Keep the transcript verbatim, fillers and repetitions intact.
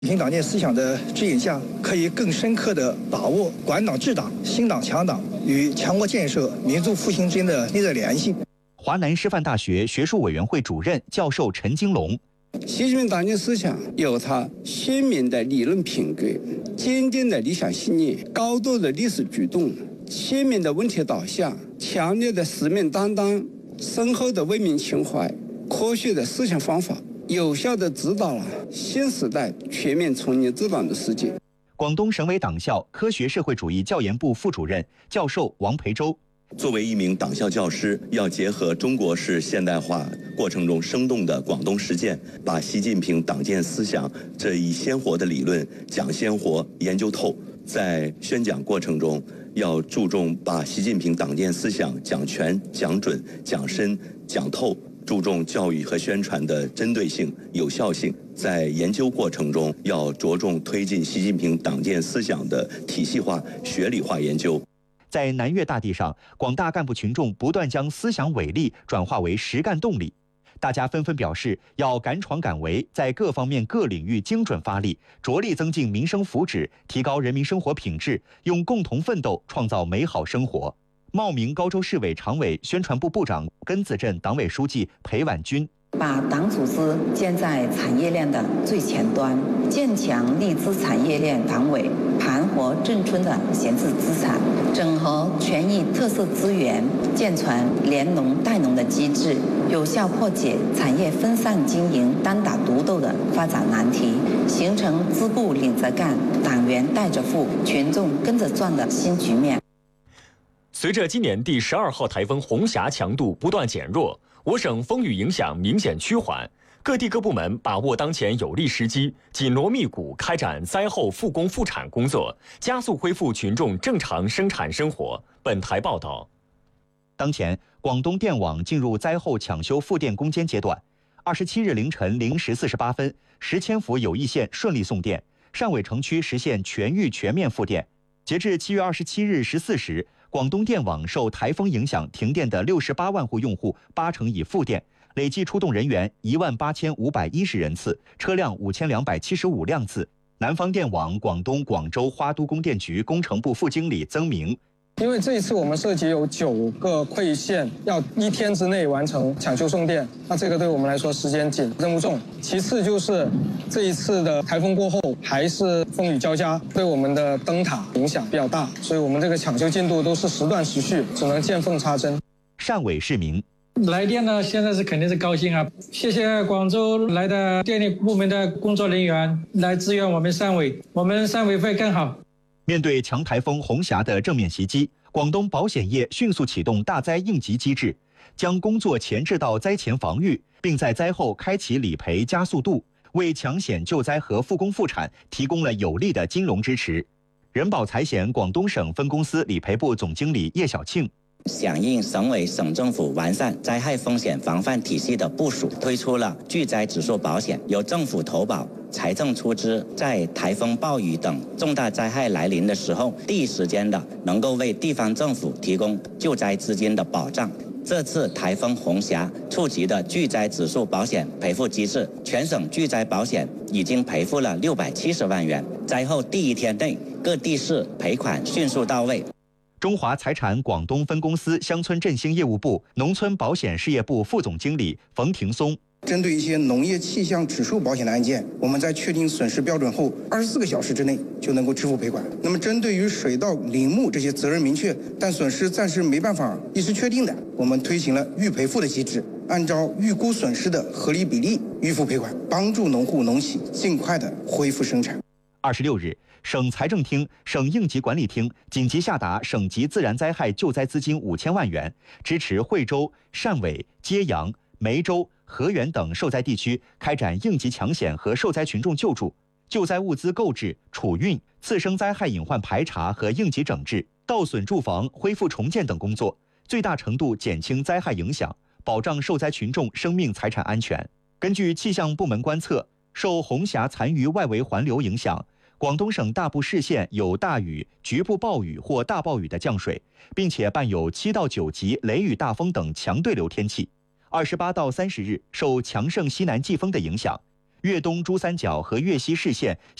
平党建思想的指引下，可以更深刻地把握管党治党、兴党强党与强国建设、民族复兴之间的内在联系。 华南师范大学学术委员会主任教授陈金龙。 习近平党建思想有他鲜明的理论品格、坚定的理想信念、高度的历史主动、鲜明的问题导向、强烈的使命担当、深厚的为民情怀、科学的思想方法，有效地指导了新时代全面从严治党的实践。 广东省委党校科学社会主义教研部副主任教授王培洲。 作为一名党校教师，要结合中国式现代化过程中生动的广东实践，把习近平党建思想这一鲜活的理论讲鲜活、研究透。在宣讲过程中，要注重把习近平党建思想讲全、讲准、讲深、讲透，注重教育和宣传的针对性、有效性。在研究过程中，要着重推进习近平党建思想的体系化、学理化研究。 在南粤大地上，广大干部群众不断将思想伟力转化为实干动力，大家纷纷表示要敢闯敢为，在各方面各领域精准发力，着力增进民生福祉，提高人民生活品质，用共同奋斗创造美好生活。茂名高州市委常委、宣传部部长、根子镇党委书记裴婉君。 把党组织建在产业链的最前端，建强荔枝产业链党委，盘活镇村的闲置资产，整合权益特色资源，健全联农带农的机制，有效破解产业分散经营、单打独斗的发展难题，形成支部领着干、党员带着富、群众跟着赚的新局面。 随着今年第十二号台风红霞强度不断减弱，我省风雨影响明显趋缓，各地各部门把握当前有利时机，紧锣密鼓开展灾后复工复产工作，加速恢复群众正常生产生活。本台报道。 当前，广东电网进入灾后抢修复电攻坚阶段。二十七日凌晨零时四十八分，石千府友谊县顺利送电，汕尾城区实现全域全面复电。截至七月二十七日十四时，广东电网受台风影响停电的六十八万户用户八成已复电，累计出动人员一万八千五百一十人次，车辆五千两百七十五辆次。南方电网广东广州花都供电局工程部副经理曾明。 因为这一次我们涉及有九个馈线，要一天之内完成抢修送电，那这个对我们来说时间紧、任务重。其次就是这一次的台风过后还是风雨交加，对我们的灯塔影响比较大，所以我们这个抢修进度都是时断时续，只能见缝插针。 汕尾市民。 来电呢，现在是肯定是高兴啊！谢谢广州来的电力部门的工作人员来支援我们汕尾，我们汕尾会更好。 面对强台风红霞的正面袭击，广东保险业迅速启动大灾应急机制，将工作前置到灾前防御，并在灾后开启理赔加速度，为抢险救灾和复工复产提供了有力的金融支持。人保财险广东省分公司理赔部总经理叶小庆。 响应省委省政府完善灾害风险防范体系的部署，推出了巨灾指数保险，由政府投保，财政出资，在台风、暴雨等重大灾害来临的时候，第一时间的能够为地方政府提供救灾资金的保障。这次台风红霞触及的巨灾指数保险赔付机制，全省巨灾保险已经赔付了六百七十万元，灾后第一天内各地市赔款迅速到位。 中华财产广东分公司乡村振兴业务部农村保险事业部副总经理冯廷松。 针对一些农业气象指数保险的案件，我们在确定损失标准后二十四个小时之内就能够支付赔款。那么针对于水稻、林木这些责任明确但损失暂时没办法一时确定的，我们推行了预赔付的机制，按照预估损失的合理比例预付赔款，帮助农户农企尽快的恢复生产。 二十六日，省财政厅、省应急管理厅紧急下达省级自然灾害救灾资金五千万元，支持惠州、汕尾、揭阳、梅州、河源等受灾地区开展应急抢险和受灾群众救助、救灾物资购置、储运、次生灾害隐患排查和应急整治、盗损住房恢复重建等工作，最大程度减轻灾害影响，保障受灾群众生命财产安全。根据气象部门观测，受红霞残余外围环流影响，广东省大部市县有大雨、局部暴雨或大暴雨的降水，并且伴有七到九级雷雨大风等强对流天气。二十八到三十日，受强盛西南季风的影响， 粤东珠三角和粤西市县